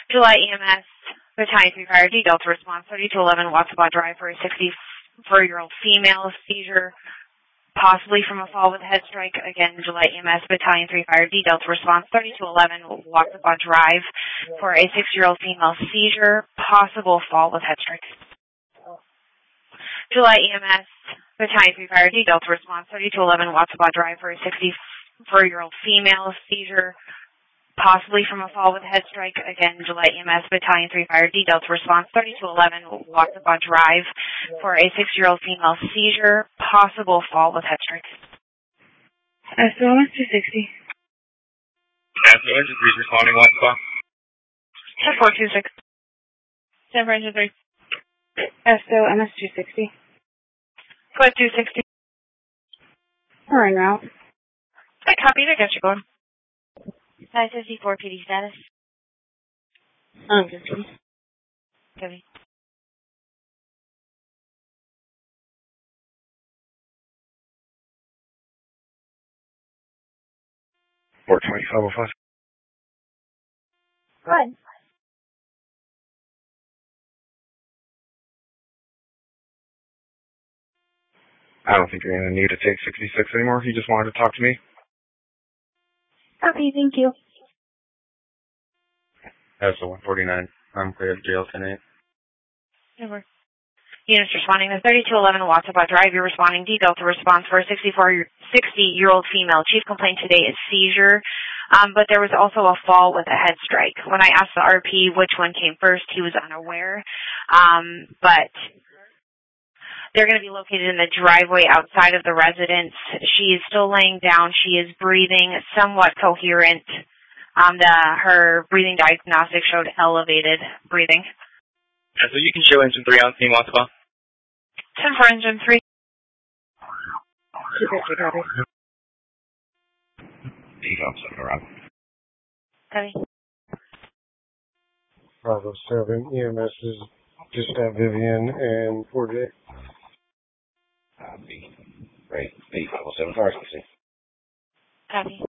July EMS, Battalion 3 Fire D, Delta Response 3211 Watsabah Drive for a 64-year-old female seizure, possibly from a fall with a head strike. Again, July EMS, Battalion 3 Fire D, Delta Response 3211 Watsabah Drive for a 6-year-old female seizure, possible fall with head strike. July EMS, Battalion 3 Fire D, Delta Response 3211 Watsabah Drive for a 64-year-old female seizure, possibly from a fall with a head strike. Again, July EMS, Battalion 3 Fire D, Delta Response 3211 Watsabah Drive for a 6-year-old female seizure, possible fall with head strike. SOMS 260. SOMS 3 responding Watsabah. 426. San Francisco 3. SOMS 260. Go ahead, 260. We're en route. I copy to get you going. 554 PD status. Good. Copy. Go ahead. I don't think you're going to need to take 66 anymore. You just wanted to talk to me. Copy, thank you. So 149. I'm clear of jail tonight. Over. Units responding to 3211 Watsabah Drive. You're responding D Delta response for a 60-year-old female. Chief complaint today is seizure, but there was also a fall with a head strike. When I asked the RP which one came first, he was unaware, but they're going to be located in the driveway outside of the residence. She is still laying down. She is breathing somewhat coherent. Her breathing diagnostic showed elevated breathing. So you can show engine 3 on scene, Watsabah. 10 for engine 3. 250, copy. Around. Copy. 507 EMS is just at Vivian and 48. Copy. Right. 507 fire station. Copy.